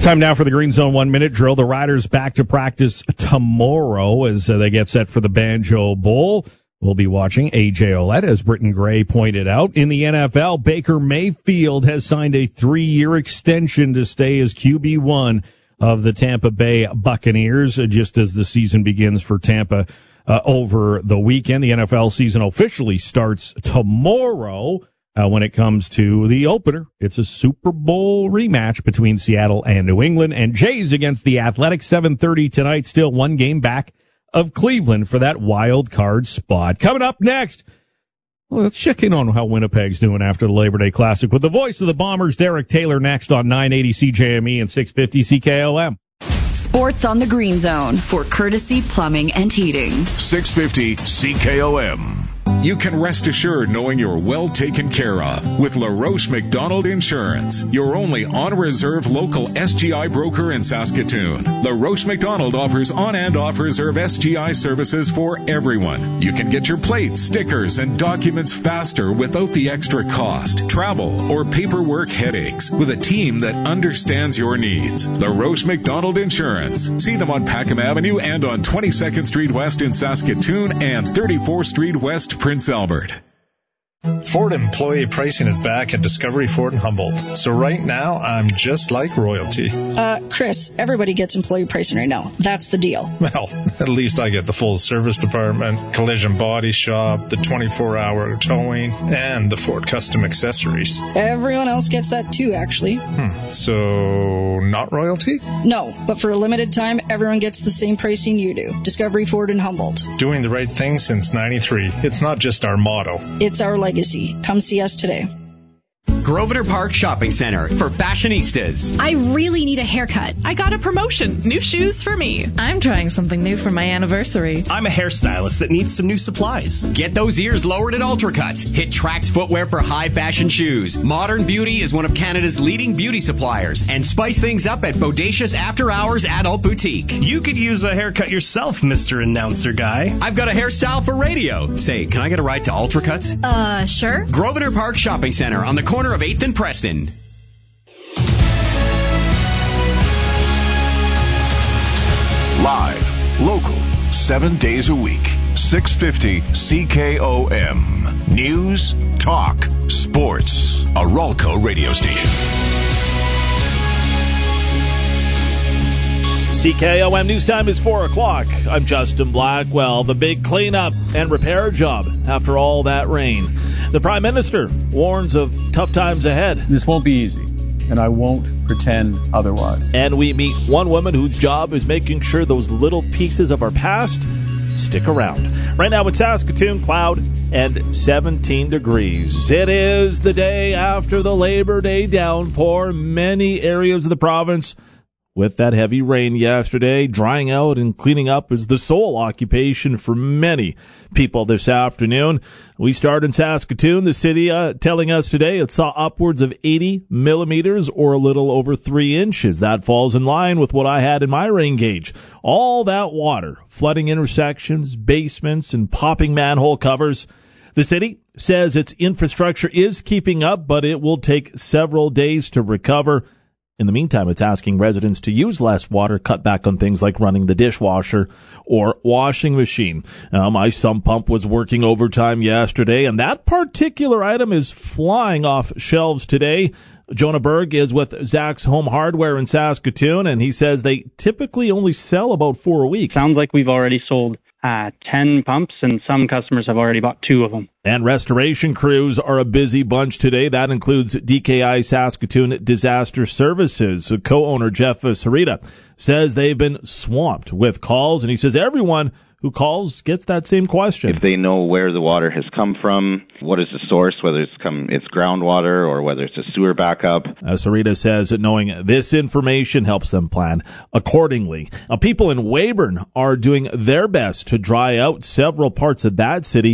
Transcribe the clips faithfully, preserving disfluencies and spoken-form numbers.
Time now for the Green Zone one-minute drill. The Riders back to practice tomorrow as uh, they get set for the Banjo Bowl. We'll be watching A J Ouellette, as Britton Gray pointed out. In the N F L, Baker Mayfield has signed a three-year extension to stay as Q B one of the Tampa Bay Buccaneers, uh, just as the season begins for Tampa uh, over the weekend. The N F L season officially starts tomorrow. Uh, when it comes to the opener, it's a Super Bowl rematch between Seattle and New England, and Jays against the Athletics, seven thirty tonight, still one game back of Cleveland for that wild card spot. Coming up next, well, let's check in on how Winnipeg's doing after the Labor Day Classic with the voice of the Bombers, Derek Taylor, next on nine eighty C J M E and six fifty C K O M. Sports on the Green Zone for Courtesy Plumbing and Heating. six fifty C K O M. You can rest assured knowing you're well taken care of with LaRoche McDonald Insurance, your only on-reserve local S G I broker in Saskatoon. LaRoche McDonald offers on- and off-reserve S G I services for everyone. You can get your plates, stickers, and documents faster without the extra cost, travel, or paperwork headaches with a team that understands your needs. LaRoche McDonald Insurance. See them on Packham Avenue and on twenty-second Street West in Saskatoon and thirty-fourth Street West, Prince Albert. Ford employee pricing is back at Discovery Ford in Humboldt. So right now, I'm just like royalty. Uh, Chris, everybody gets employee pricing right now. That's the deal. Well, at least I get the full service department, collision body shop, the twenty-four hour towing, and the Ford custom accessories. Everyone else gets that too, actually. Hmm. So, not royalty? No, but for a limited time, everyone gets the same pricing you do. Discovery Ford in Humboldt. Doing the right thing since ninety-three. It's not just our motto. It's our legacy. Come see us today. Grosvenor Park Shopping Center for fashionistas. I really need a haircut. I got a promotion. New shoes for me. I'm trying something new for my anniversary. I'm a hairstylist that needs some new supplies. Get those ears lowered at Ultracuts. Hit Trax Footwear for high fashion shoes. Modern Beauty is one of Canada's leading beauty suppliers. And spice things up at Bodacious After Hours Adult Boutique. You could use a haircut yourself, Mister Announcer Guy. I've got a hairstyle for radio. Say, can I get a ride to Ultracuts? Uh, sure. Grosvenor Park Shopping Center on the corner of eighth and Preston. Live, local, seven days a week. six fifty C K O M. News, talk, sports. A Ralco radio station. C K O M News Time is four o'clock. I'm Justin Blackwell. The big cleanup and repair job after all that rain. The Prime Minister warns of tough times ahead. This won't be easy, and I won't pretend otherwise. And we meet one woman whose job is making sure those little pieces of our past stick around. Right now it's Saskatoon, cloud and seventeen degrees. It is the day after the Labor Day downpour. Many areas of the province with that heavy rain yesterday, drying out and cleaning up is the sole occupation for many people this afternoon. We start in Saskatoon, the city uh, telling us today it saw upwards of eighty millimeters or a little over three inches. That falls in line with what I had in my rain gauge. All that water flooding intersections, basements, and popping manhole covers. The city says its infrastructure is keeping up, but it will take several days to recover. In the meantime, it's asking residents to use less water, cut back on things like running the dishwasher or washing machine. Uh, my sump pump was working overtime yesterday, and that particular item is flying off shelves today. Jonah Berg is with Zach's Home Hardware in Saskatoon, and he says they typically only sell about four a week. Sounds like we've already sold uh, ten pumps, and some customers have already bought two of them. And restoration crews are a busy bunch today. That includes D K I Saskatoon Disaster Services. Co-owner Jeff Sarita says they've been swamped with calls, and he says everyone who calls gets that same question. If they know where the water has come from, what is the source, whether it's come it's groundwater or whether it's a sewer backup. Uh, Sarita says that knowing this information helps them plan accordingly. Now, people in Weyburn are doing their best to dry out several parts of that city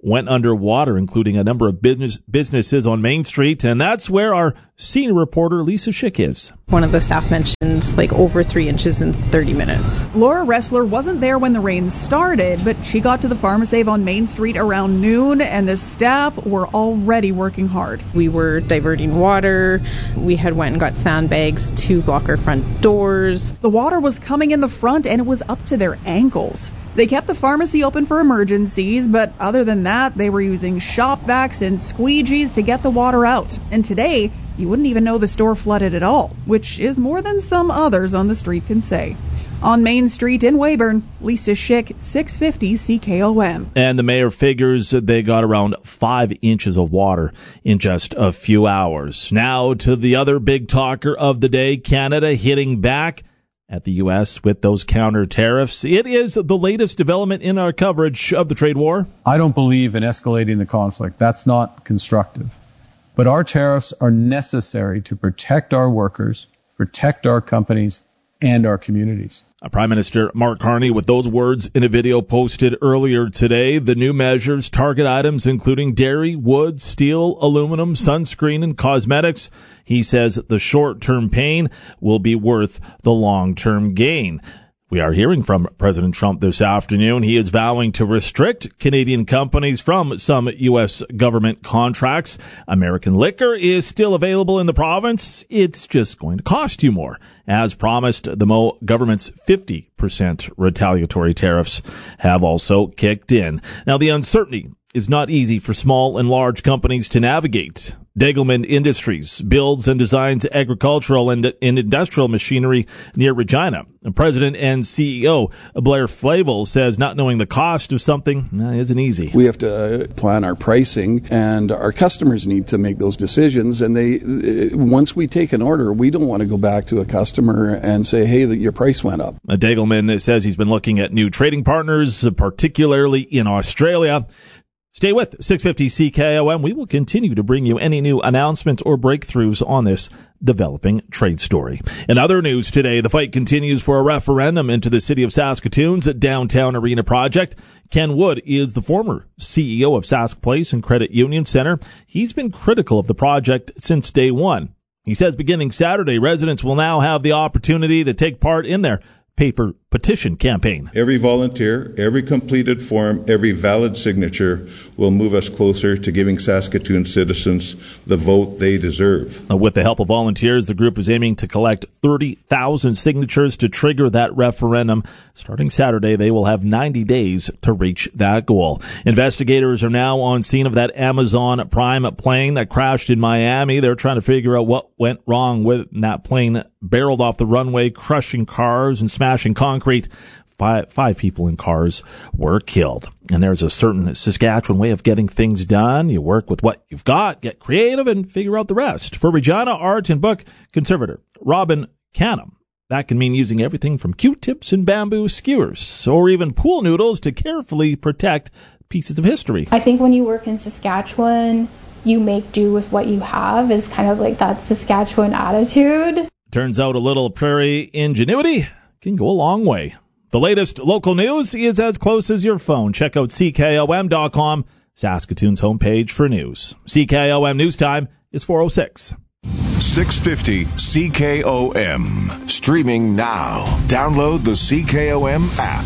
went underwater, including a number of business businesses on Main Street, and that's where our senior reporter Lisa Schick is. One of the staff mentioned like over three inches in thirty minutes. Laura Ressler wasn't there when the rain started, but she got to the Pharmasave on Main Street around noon, and the staff were already working hard. We were diverting water. We had went and got sandbags to block our front doors. The water was coming in the front, and it was up to their ankles. They kept the pharmacy open for emergencies, but other than that, they were using shop vacs and squeegees to get the water out. And today, you wouldn't even know the store flooded at all, which is more than some others on the street can say. On Main Street in Weyburn, Lisa Schick, six fifty C K O M. And the mayor figures they got around five inches of water in just a few hours. Now to the other big talker of the day, Canada hitting back at the U S with those counter tariffs. It is the latest development in our coverage of the trade war. I don't believe in escalating the conflict. That's not constructive. But our tariffs are necessary to protect our workers, protect our companies, and our communities. Prime Minister Mark Carney with those words in a video posted earlier today. The new measures target items including dairy, wood, steel, aluminum, sunscreen, and cosmetics. He says the short-term pain will be worth the long-term gain. We are hearing from President Trump this afternoon. He is vowing to restrict Canadian companies from some U S government contracts. American liquor is still available in the province. It's just going to cost you more. As promised, the M O government's fifty percent retaliatory tariffs have also kicked in. Now, the uncertainty is not easy for small and large companies to navigate. Degelman Industries builds and designs agricultural and, and industrial machinery near Regina. President and C E O Blair Flavel says not knowing the cost of something eh, isn't easy. We have to plan our pricing, and our customers need to make those decisions. And they, once we take an order, we don't want to go back to a customer and say, hey, your price went up. Degelman says he's been looking at new trading partners, particularly in Australia. Stay with six fifty C K O M. We will continue to bring you any new announcements or breakthroughs on this developing trade story. In other news today, the fight continues for a referendum into the city of Saskatoon's downtown arena project. Ken Wood is the former C E O of Sask Place and Credit Union Center. He's been critical of the project since day one. He says beginning Saturday, residents will now have the opportunity to take part in their paper petition campaign. Every volunteer, every completed form, every valid signature will move us closer to giving Saskatoon citizens the vote they deserve. With the help of volunteers, the group is aiming to collect thirty thousand signatures to trigger that referendum. Starting Saturday, they will have ninety days to reach that goal. Investigators are now on scene of that Amazon Prime plane that crashed in Miami. They're trying to figure out what went wrong with that plane. Barreled off the runway, crushing cars and smashing concrete. Five, five people in cars were killed. And there's a certain Saskatchewan way of getting things done. You work with what you've got, get creative, and figure out the rest. For Regina Art and Book Conservator Robin Canham, that can mean using everything from Q-tips and bamboo skewers, or even pool noodles to carefully protect pieces of history. I think when you work in Saskatchewan, you make do with what you have is kind of like that Saskatchewan attitude. Turns out a little prairie ingenuity can go a long way. The latest local news is as close as your phone. Check out C K O M dot com, Saskatoon's homepage for news. C K O M News Time is four oh six. six fifty C K O M. Streaming now. Download the C K O M app.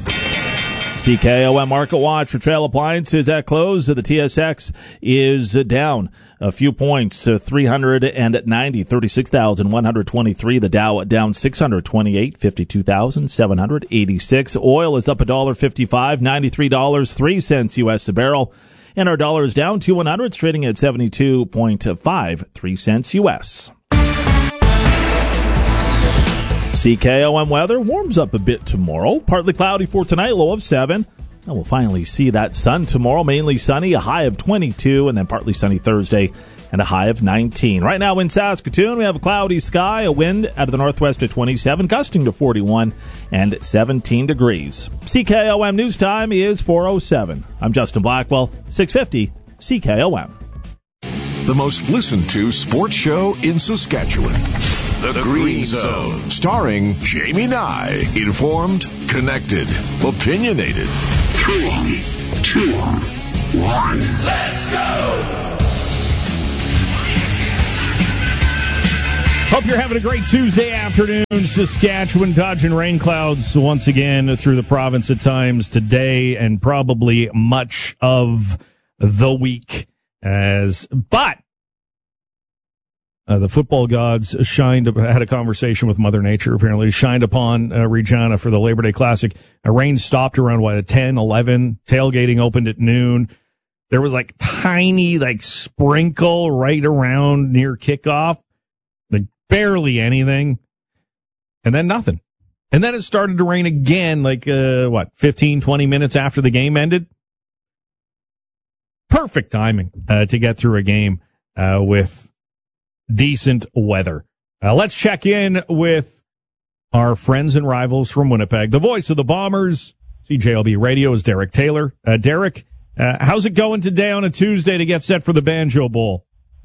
C K O M Market Watch for Trail Appliances at close. The T S X is down a few points, uh, three ninety, thirty-six thousand one hundred twenty-three. The Dow down six hundred twenty-eight, fifty-two thousand seven hundred eighty-six. Oil is up one dollar fifty-five, ninety-three dollars and three cents U S a barrel. And our dollar is down to one hundred, it's trading at seventy-two point five three cents U S. C K O M weather warms up a bit tomorrow. Partly cloudy for tonight, low of seven. And we'll finally see that sun tomorrow. Mainly sunny, a high of twenty-two, and then partly sunny Thursday and a high of nineteen. Right now in Saskatoon, we have a cloudy sky, a wind out of the northwest at twenty-seven, gusting to forty-one and seventeen degrees. C K O M News Time is four oh seven. I'm Justin Blackwell, six fifty C K O M. The most listened to sports show in Saskatchewan. The, the Green Zone. Starring Jamie Nye. Informed, connected, opinionated. Three, two, one, let's go! Hope you're having a great Tuesday afternoon. Saskatchewan dodging rain clouds once again through the province at times today and probably much of the week. As but uh, the football gods shined. Had a conversation with Mother Nature. Apparently, shined upon uh, Regina for the Labor Day Classic. Uh, rain stopped around what at ten, eleven. Tailgating opened at noon. There was like tiny like sprinkle right around near kickoff. Barely anything, and then nothing. And then it started to rain again, like, uh, what, fifteen, twenty minutes after the game ended? Perfect timing uh, to get through a game uh, with decent weather. Uh, let's check in with our friends and rivals from Winnipeg. The voice of the Bombers, C J L B Radio, is Derek Taylor. Uh, Derek, uh, how's it going today on a Tuesday to get set for the Banjo Bowl?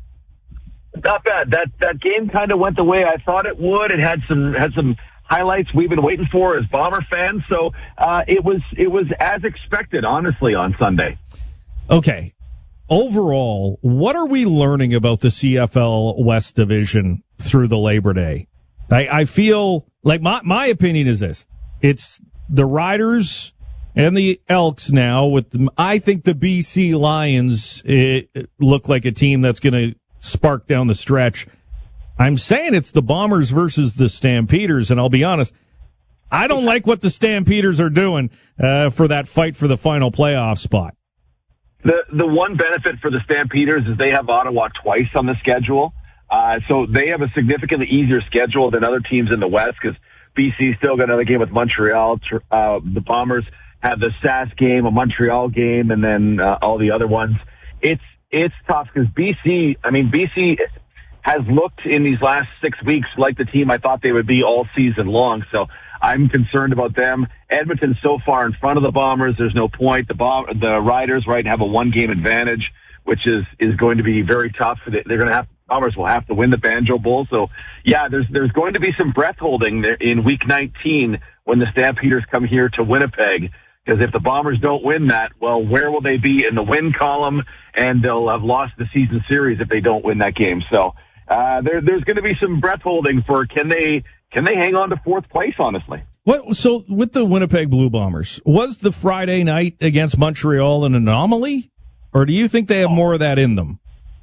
Not bad. That that game kind of went the way I thought it would. It had some had some highlights we've been waiting for as Bomber fans. So uh, it was it was as expected, honestly, on Sunday. Okay. Overall, what are we learning about the C F L West Division through the Labor Day? I, I feel like my my opinion is this: it's the Riders and the Elks now. With the, I think the B C Lions it, it look like a team that's going to spark down the stretch. I'm saying it's the Bombers versus the Stampeders, and I'll be honest, I don't like what the Stampeders are doing uh, for that fight for the final playoff spot. The the one benefit for the Stampeders is they have Ottawa twice on the schedule, uh, so they have a significantly easier schedule than other teams in the West because B C still got another game with Montreal. Uh, the Bombers have the S A S game, a Montreal game, and then uh, all the other ones. It's It's tough because B C, I mean, B C has looked in these last six weeks like the team I thought they would be all season long. So I'm concerned about them. Edmonton's so far in front of the Bombers, there's no point. The Bom- the Riders, right, have a one-game advantage, which is, is going to be very tough. They're going to have, Bombers will have to win the Banjo Bowl. So, yeah, there's there's going to be some breath holding in Week nineteen when the Stampeders come here to Winnipeg. Because if the Bombers don't win that, well, where will they be in the win column? And they'll have lost the season series if they don't win that game. So uh, there, there's going to be some breath holding for can they can they hang on to fourth place, honestly. What, so with the Winnipeg Blue Bombers, was the Friday night against Montreal an anomaly? Or do you think they have more of that in them?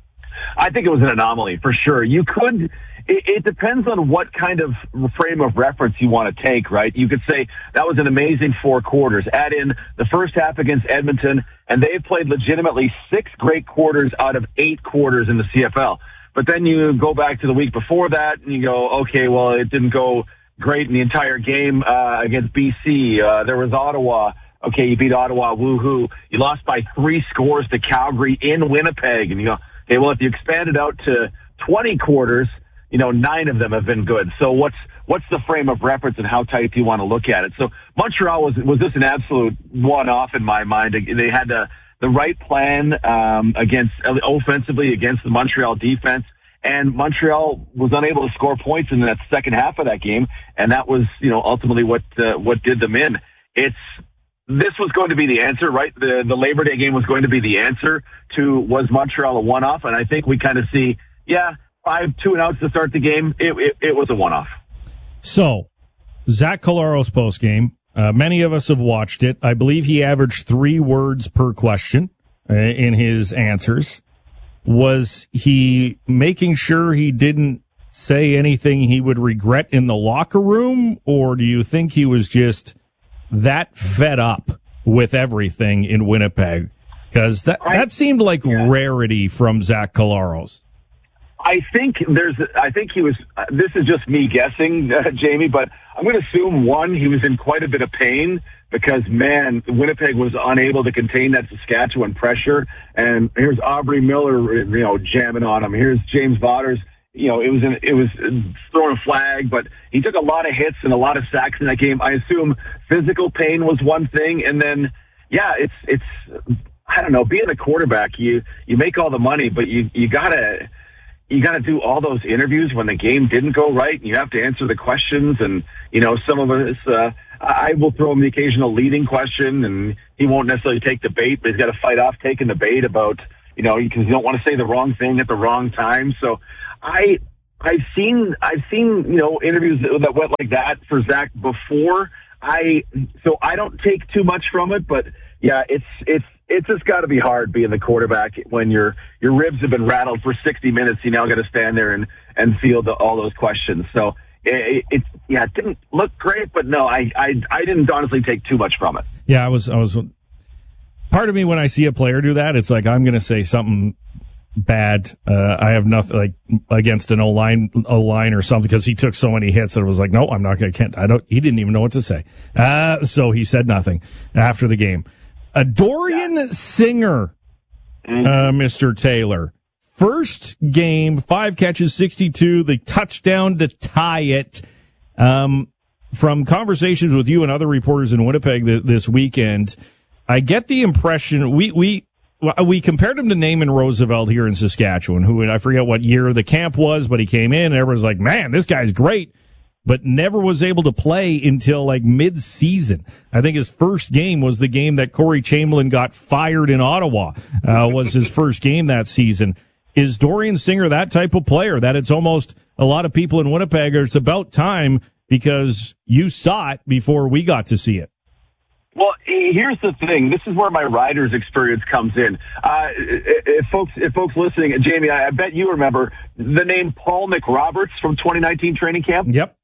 I think it was an anomaly, for sure. You could... It, it depends on what kind of frame of reference you want to take, right? You could say that was an amazing four quarters. Add in the first half against Edmonton, and they've played legitimately six great quarters out of eight quarters in the C F L. But then you go back to the week before that, and you go, okay, well, it didn't go great in the entire game uh, against B C. Uh, there was Ottawa. Okay, you beat Ottawa, woohoo. You lost by three scores to Calgary in Winnipeg. And you go, okay, well, if you expand it out to twenty quarters, you know, nine of them have been good. So what's what's the frame of reference and how tight do you want to look at it? So Montreal was was just an absolute one-off in my mind. They had the the right plan um, against offensively against the Montreal defense, and Montreal was unable to score points in that second half of that game, and that was, you know, ultimately what uh, what did them in. It's this was going to be the answer, right? The the Labor Day game was going to be the answer to was Montreal a one-off, and I think we kind of see, yeah. Five two and outs to start the game. It, it, it was a one-off. So, Zach Collaros postgame. Uh, many of us have watched it. I believe he averaged three words per question uh, in his answers. Was he making sure he didn't say anything he would regret in the locker room, or do you think he was just that fed up with everything in Winnipeg? Because that, that seemed like yeah. rarity from Zach Collaros. I think there's, I think he was, uh, this is just me guessing, uh, Jamie, but I'm going to assume, one, he was in quite a bit of pain because, man, Winnipeg was unable to contain that Saskatchewan pressure. And here's Aubrey Miller, you know, jamming on him. Here's James Vaughters. You know, it was, an, it was throwing a flag, but he took a lot of hits and a lot of sacks in that game. I assume physical pain was one thing. And then, yeah, it's, it's, I don't know, being a quarterback, you, you make all the money, but you, you gotta, you got to do all those interviews when the game didn't go right, and you have to answer the questions. And, you know, some of us, uh, I will throw him the occasional leading question, and he won't necessarily take the bait, but he's got to fight off taking the bait about, you know, because you don't want to say the wrong thing at the wrong time. So I, I've seen, I've seen, you know, interviews that, that went like that for Zach before. I, so I don't take too much from it, but yeah, it's, it's, it's just got to be hard being the quarterback when your, your ribs have been rattled for sixty minutes. You now got to stand there and, and field the, all those questions. So it, it, yeah, it didn't look great, but no, I, I, I didn't honestly take too much from it. Yeah, I was, I was, part of me when I see a player do that, it's like, I'm going to say something bad. Uh, I have nothing like against an O-line, O-line or something, because he took so many hits that it was like, no, I'm not going to, can't, I don't, he didn't even know what to say. Uh, so he said nothing after the game. A Dorian yeah. Singer, uh, Mister Taylor. First game, five catches, sixty-two, the touchdown to tie it. Um, from conversations with you and other reporters in Winnipeg th- this weekend, I get the impression we, we, we compared him to Naaman Roosevelt here in Saskatchewan, who I forget what year the camp was, but he came in and everyone's like, man, this guy's great, but never was able to play until like mid-season. I think his first game was the game that Corey Chamberlain got fired in Ottawa, uh, was his first game that season. Is Dorian Singer that type of player that it's almost a lot of people in Winnipeg, or it's about time because you saw it before we got to see it? Well, here's the thing. This is where my Riders experience comes in. Uh, if folks, if folks listening, Jamie, I bet you remember the name Paul McRoberts from twenty nineteen training camp. Yep.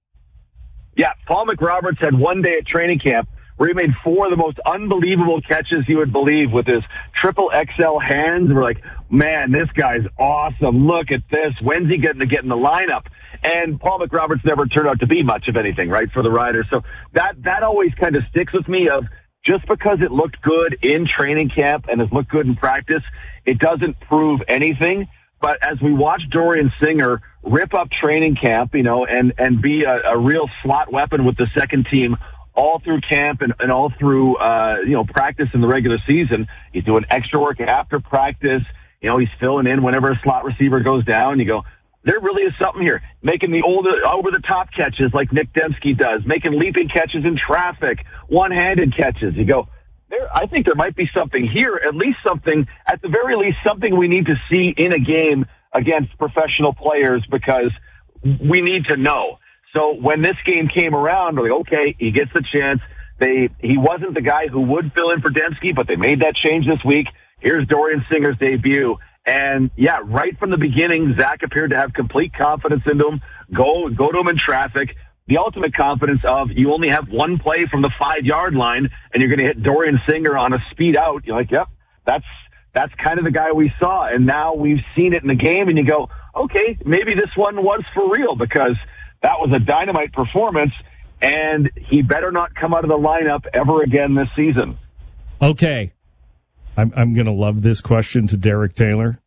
Yeah, Paul McRoberts had one day at training camp where he made four of the most unbelievable catches you would believe with his triple X L hands. We're like, man, this guy's awesome. Look at this. When's he getting to get in the lineup? And Paul McRoberts never turned out to be much of anything, right, for the Riders. So that, that always kind of sticks with me of just because it looked good in training camp and has looked good in practice, it doesn't prove anything. But as we watch Dorian Singer rip up training camp, you know, and, and be a, a real slot weapon with the second team all through camp and, and all through, uh, you know, practice in the regular season, he's doing extra work after practice. You know, he's filling in whenever a slot receiver goes down. You go, there really is something here. Making the old, over-the-top catches like Nick Dembski does, making leaping catches in traffic, one-handed catches. You go, there, I think there might be something here, at least something, at the very least, something we need to see in a game against professional players because we need to know. So when this game came around, we're like, okay, he gets the chance. They, he wasn't the guy who would fill in for Dembski, but they made that change this week. Here's Dorian Singer's debut. And yeah, right from the beginning, Zach appeared to have complete confidence into him. Go, go to him in traffic. The ultimate confidence of you only have one play from the five yard line and you're going to hit Dorian Singer on a speed out. You're like, yep, that's, that's kind of the guy we saw. And now we've seen it in the game and you go, okay, maybe this one was for real because that was a dynamite performance and he better not come out of the lineup ever again this season. Okay. I'm, I'm going to love this question to Derek Taylor.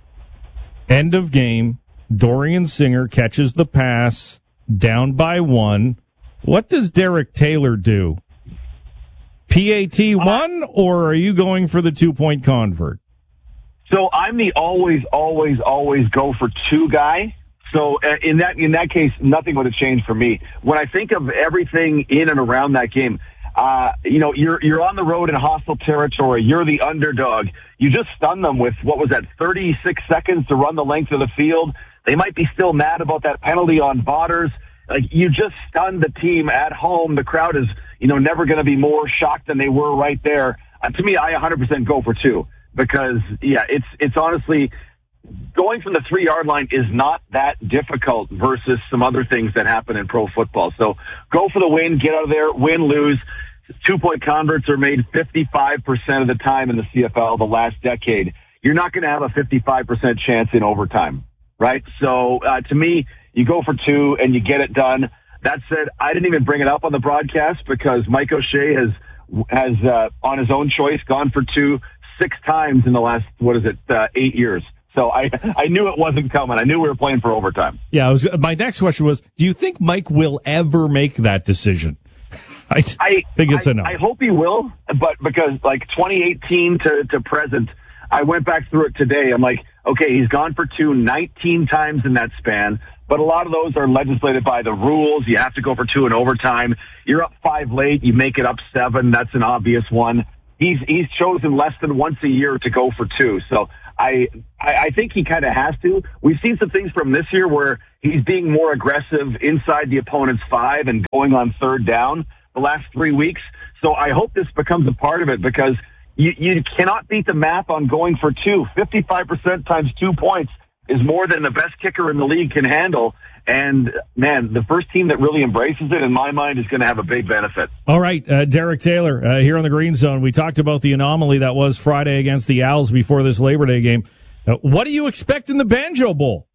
End of game. Dorian Singer catches the pass, down by one. What does Derek Taylor do? P A T one, or are you going for the two-point convert? So I'm the always, always, always go for two guy. So uh, in that in that case, nothing would have changed for me. When I think of everything in and around that game, uh, you know, you're you're on the road in hostile territory. You're the underdog. You just stun them with, what was that, thirty-six seconds to run the length of the field. They might be still mad about that penalty on Botters. Like, you just stunned the team at home. The crowd is, you know, never going to be more shocked than they were right there. Uh, to me, I one hundred percent go for two because, yeah, it's it's honestly going from the three-yard line is not that difficult versus some other things that happen in pro football. So go for the win, get out of there, win, lose. Two-point converts are made fifty-five percent of the time in the C F L the last decade. You're not going to have a fifty-five percent chance in overtime, right? So uh, to me, you go for two and you get it done. That said, I didn't even bring it up on the broadcast because Mike O'Shea has, has uh, on his own choice, gone for two six times in the last, what is it, uh, eight years. So I, I knew it wasn't coming. I knew we were playing for overtime. Yeah, I was, my next question was, do you think Mike will ever make that decision? I, I think it's I, enough. I hope he will, but because like twenty eighteen to, to present, I went back through it today. I'm like, Okay, he's gone for two nineteen times in that span, but a lot of those are legislated by the rules. You have to go for two in overtime. You're up five late, you make it up seven. That's an obvious one. He's he's chosen less than once a year to go for two. So I I, I think he kind of has to. We've seen some things from this year where he's being more aggressive inside the opponent's five and going on third down the last three weeks. So I hope this becomes a part of it because You, you cannot beat the math on going for two. fifty-five percent times two points is more than the best kicker in the league can handle. And, man, the first team that really embraces it, in my mind, is going to have a big benefit. All right, uh, Derek Taylor, uh, here on the Green Zone. We talked about the anomaly that was Friday against the Owls before this Labor Day game. Uh, what do you expect in the Banjo Bowl?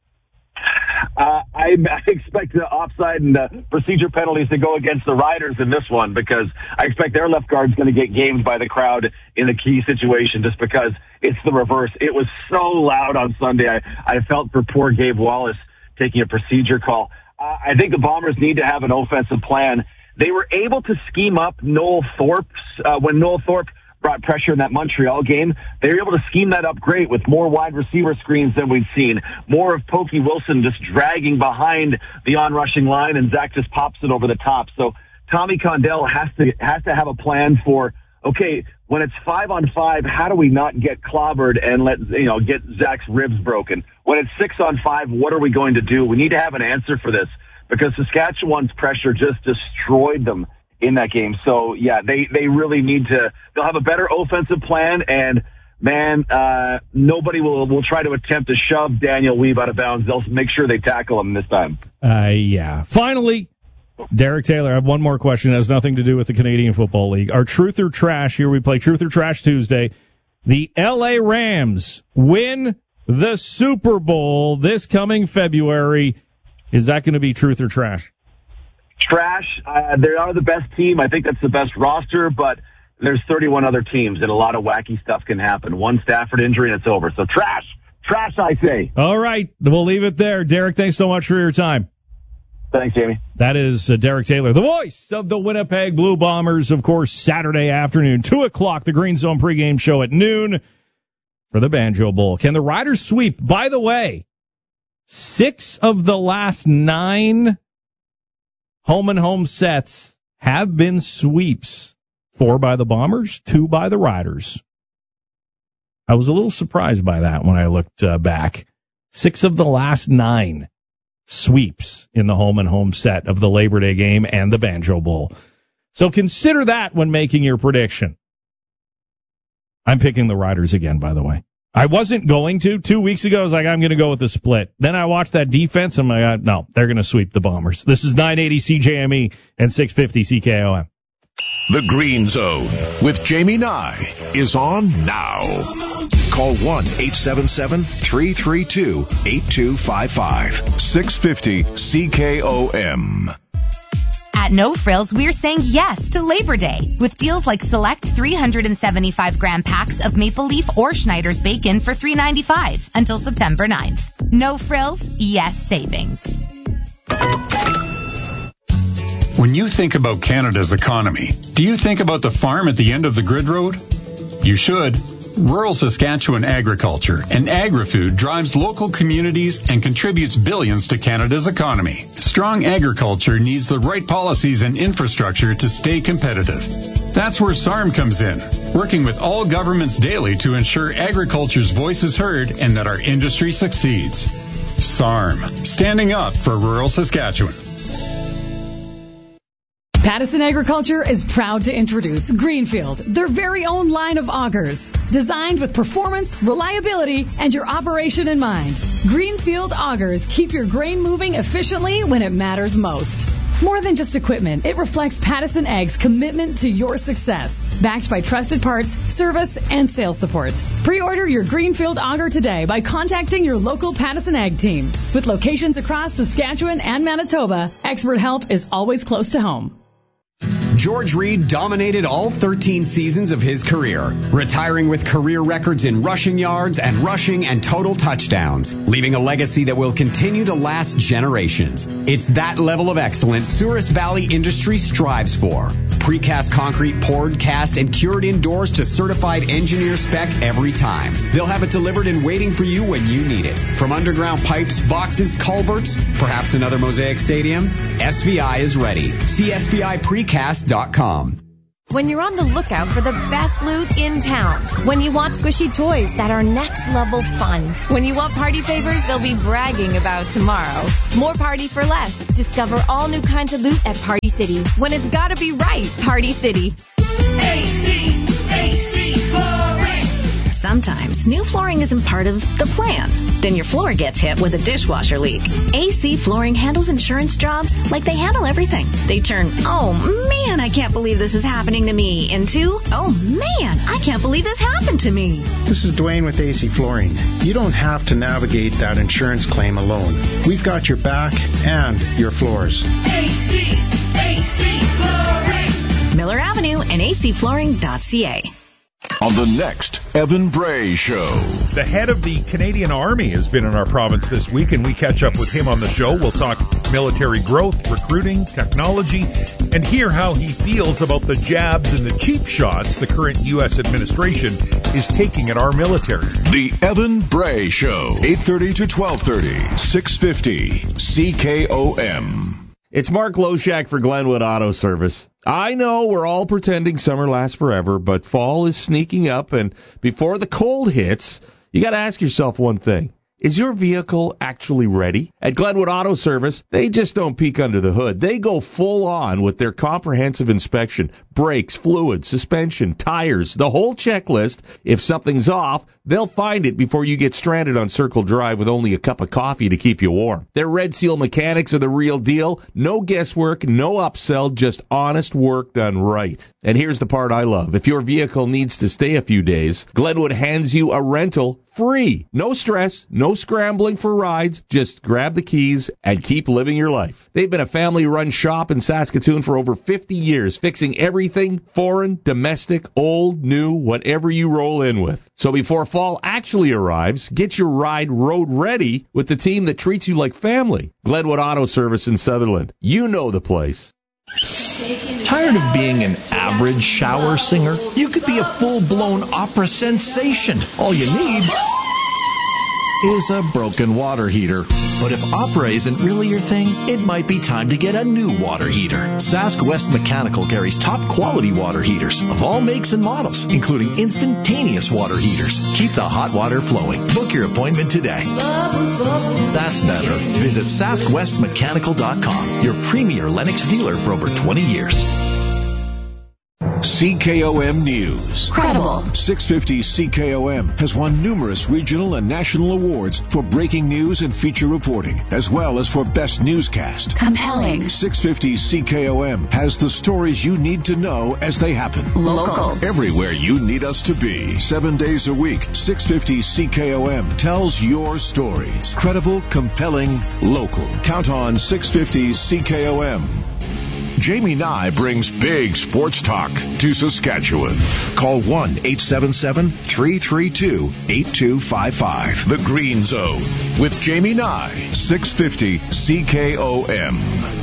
Uh, I, I expect the offside and the procedure penalties to go against the Riders in this one because I expect their left guard's going to get gamed by the crowd in the key situation just because it's the reverse. It was so loud on Sunday. I, I felt for poor Gabe Wallace taking a procedure call. Uh, I think the Bombers need to have an offensive plan. They were able to scheme up Noel Thorpe uh, when Noel Thorpe brought pressure in that Montreal game. They were able to scheme that up great with more wide receiver screens than we'd seen. More of Pokey Wilson just dragging behind the on-rushing line, and Zach just pops it over the top. So Tommy Condell has to has to have a plan for, okay, when it's five on five, how do we not get clobbered and let, you know, get Zach's ribs broken? When it's six on five, what are we going to do? We need to have an answer for this because Saskatchewan's pressure just destroyed them in that game. So, yeah, they, they really need to – they'll have a better offensive plan, and, man, uh, nobody will, will try to attempt to shove Daniel Weave out of bounds. They'll make sure they tackle him this time. Uh, yeah. Finally, Derek Taylor, I have one more question. It has nothing to do with the Canadian Football League. Our Truth or Trash, here we play Truth or Trash Tuesday. The L A Rams win the Super Bowl this coming February. Is that going to be Truth or Trash? Trash. Uh, they are the best team. I think that's the best roster, but there's thirty-one other teams, and a lot of wacky stuff can happen. One Stafford injury, and it's over. So trash. Trash, I say. All right. We'll leave it there. Derek, thanks so much for your time. Thanks, Jamie. That is uh, Derek Taylor, the voice of the Winnipeg Blue Bombers, of course, Saturday afternoon, two o'clock, the Green Zone pregame show at noon for the Banjo Bowl. Can the Riders sweep? By the way, six of the last nine home and home sets have been sweeps. Four by the Bombers, two by the Riders. I was a little surprised by that when I looked uh, back. Six of the last nine sweeps in the home and home set of the Labor Day game and the Banjo Bowl. So consider that when making your prediction. I'm picking the Riders again, by the way. I wasn't going to. Two weeks ago, I was like, I'm going to go with the split. Then I watched that defense, and I'm like, no, they're going to sweep the Bombers. This is nine eighty C J M E and six fifty C K O M. The Green Zone with Jamie Nye is on now. Call one eight seven seven, three three two, eight two five five. six fifty C K O M. At No Frills, we're saying yes to Labor Day with deals like select three hundred seventy-five gram packs of Maple Leaf or Schneider's bacon for three ninety-five until September ninth. No Frills, yes savings. When you think about Canada's economy, do you think about the farm at the end of the grid road? You should. Rural Saskatchewan agriculture and agri-food drives local communities and contributes billions to Canada's economy. Strong agriculture needs the right policies and infrastructure to stay competitive. That's where S A R M comes in, working with all governments daily to ensure agriculture's voice is heard and that our industry succeeds. S A R M, standing up for rural Saskatchewan. Pattison Agriculture is proud to introduce Greenfield, their very own line of augers, designed with performance, reliability, and your operation in mind. Greenfield augers keep your grain moving efficiently when it matters most. More than just equipment, it reflects Pattison Ag's commitment to your success, backed by trusted parts, service, and sales support. Pre-order your Greenfield auger today by contacting your local Pattison Ag team. With locations across Saskatchewan and Manitoba, expert help is always close to home. George Reed dominated all thirteen seasons of his career, retiring with career records in rushing yards and rushing and total touchdowns, leaving a legacy that will continue to last generations. It's that level of excellence Souris Valley Industries strives for. Precast concrete poured, cast, and cured indoors to certified engineer spec every time. They'll have it delivered and waiting for you when you need it. From underground pipes, boxes, culverts, perhaps another Mosaic Stadium, S V I is ready. See S V I precast dot com. When you're on the lookout for the best loot in town. When you want squishy toys that are next level fun. When you want party favors they'll be bragging about tomorrow. More party for less. Discover all new kinds of loot at Party City. When it's gotta be right, Party City. A C, A C Flooring. Sometimes new flooring isn't part of the plan. Then your floor gets hit with a dishwasher leak. A C Flooring handles insurance jobs like they handle everything. They turn, oh man, I can't believe this is happening to me, into, oh man, I can't believe this happened to me. This is Dwayne with A C Flooring. You don't have to navigate that insurance claim alone. We've got your back and your floors. A C, A C Flooring. Miller Avenue and A C flooring dot C A. On the next Evan Bray Show. The head of the Canadian Army has been in our province this week, and we catch up with him on the show. We'll talk military growth, recruiting, technology, and hear how he feels about the jabs and the cheap shots the current U S administration is taking at our military. The Evan Bray Show, eight thirty to twelve thirty, six fifty C K O M. It's Mark Loshak for Glenwood Auto Service. I know we're all pretending summer lasts forever, but fall is sneaking up, and before the cold hits, you got to ask yourself one thing. Is your vehicle actually ready? At Glenwood Auto Service, they just don't peek under the hood. They go full on with their comprehensive inspection. Brakes, fluids, suspension, tires, the whole checklist. If something's off, they'll find it before you get stranded on Circle Drive with only a cup of coffee to keep you warm. Their Red Seal mechanics are the real deal. No guesswork, no upsell, just honest work done right. And here's the part I love. If your vehicle needs to stay a few days, Glenwood hands you a rental free. No stress, no scrambling for rides. Just grab the keys and keep living your life. They've been a family-run shop in Saskatoon for over fifty years, fixing everything foreign, domestic, old, new, whatever you roll in with. So before fall actually arrives, get your ride road ready with the team that treats you like family. Glenwood Auto Service in Sutherland. You know the place. Tired of being an average shower singer? You could be a full-blown opera sensation. All you need is a broken water heater. But if opera isn't really your thing, it might be time to get a new water heater. Sask West Mechanical carries top quality water heaters of all makes and models, including instantaneous water heaters. Keep the hot water flowing. Book your appointment today. That's better. Visit sask west mechanical dot com, your premier Lennox dealer for over twenty years. C K O M News. Credible. six fifty C K O M has won numerous regional and national awards for breaking news and feature reporting, as well as for best newscast. Compelling. six fifty C K O M has the stories you need to know as they happen. Local. Everywhere you need us to be. Seven days a week, six fifty C K O M tells your stories. Credible, compelling, local. Count on six fifty C K O M. Jamie Nye brings big sports talk to Saskatchewan. Call one eight seven seven, three three two, eight two five five. The Green Zone with Jamie Nye, six fifty C K O M.